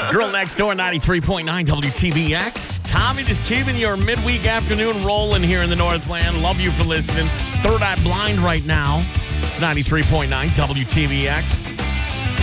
Girl Next Door, 93.9 WTBX. Tommy just keeping your midweek afternoon rolling here in the Northland. Love you for listening. Third Eye Blind right now. It's 93.9 WTBX.